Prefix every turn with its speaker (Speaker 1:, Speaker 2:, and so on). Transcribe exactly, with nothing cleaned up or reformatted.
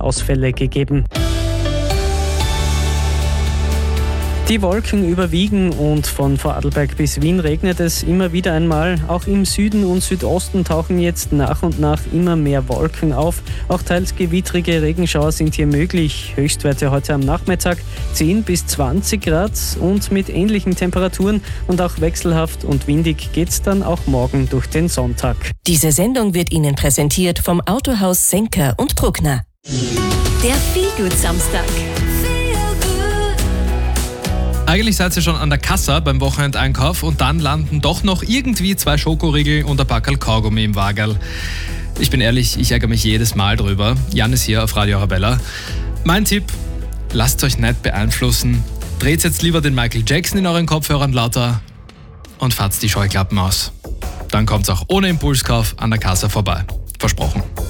Speaker 1: Ausfälle gegeben. Die Wolken überwiegen und von Vorarlberg bis Wien regnet es immer wieder einmal. Auch im Süden und Südosten tauchen jetzt nach und nach immer mehr Wolken auf. Auch teils gewittrige Regenschauer sind hier möglich. Höchstwerte heute am Nachmittag zehn bis zwanzig Grad und mit ähnlichen Temperaturen und auch wechselhaft und windig geht's dann auch morgen durch den Sonntag.
Speaker 2: Diese Sendung wird Ihnen präsentiert vom Autohaus Senker und Bruckner.
Speaker 3: Der Feelgood-Samstag.
Speaker 4: Eigentlich seid ihr schon an der Kasse beim Wochenendeinkauf und dann landen doch noch irgendwie zwei Schokoriegel und ein Packerl Kaugummi im Wagerl. Ich bin ehrlich, ich ärgere mich jedes Mal drüber. Jan ist hier auf Radio Arabella. Mein Tipp, lasst euch nicht beeinflussen. Dreht jetzt lieber den Michael Jackson in euren Kopfhörern lauter und fahrt die Scheuklappen aus. Dann kommt's auch ohne Impulskauf an der Kasse vorbei. Versprochen.